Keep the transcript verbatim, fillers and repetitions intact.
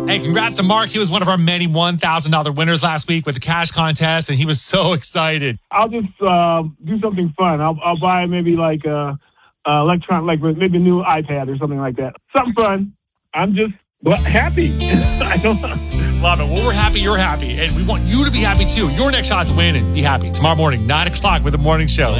Hey, congrats to Mark. He was one of our many one thousand dollars winners last week with the cash contest, and he was so excited. I'll just uh, do something fun. I'll, I'll buy maybe like a, a electron, like maybe a new iPad or something like that. Something fun. I'm just well, happy. I don't Love it. Well, we're happy you're happy, and we want you to be happy too. Your next shot to win and be happy. Tomorrow morning, nine o'clock with the morning show.